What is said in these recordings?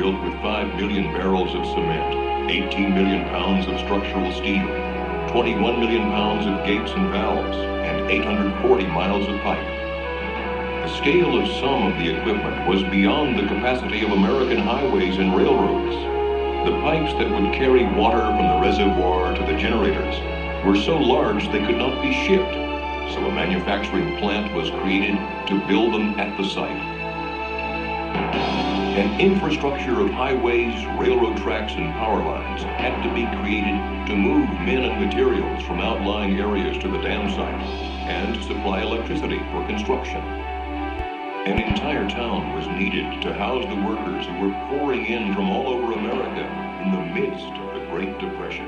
built with 5 million barrels of cement, 18 million pounds of structural steel, 21 million pounds of gates and valves, and 840 miles of pipe. The scale of some of the equipment was beyond the capacity of American highways and railroads. The pipes that would carry water from the reservoir to the generators were so large they could not be shipped, so a manufacturing plant was created to build them at the site. An infrastructure of highways, railroad tracks, and power lines had to be created to move men and materials from outlying areas to the dam site and to supply electricity for construction. An entire town was needed to house the workers who were pouring in from all over America in the midst of the Great Depression.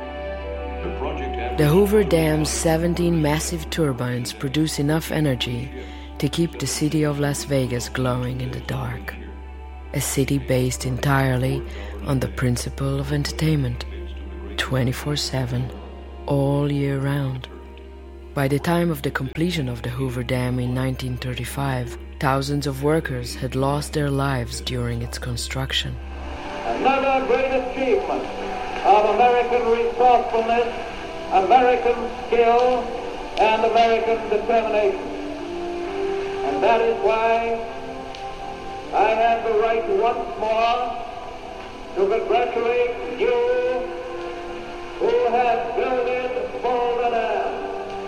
The Hoover Dam's 17 massive turbines produce enough energy to keep the city of Las Vegas glowing in the dark. A city based entirely on the principle of entertainment, 24/7, all year round. By the time of the completion of the Hoover Dam in 1935, thousands of workers had lost their lives during its construction. Another great achievement of American resourcefulness, American skill, and American determination. And that is why I have the right once more to congratulate you who have builded Boulder Dam.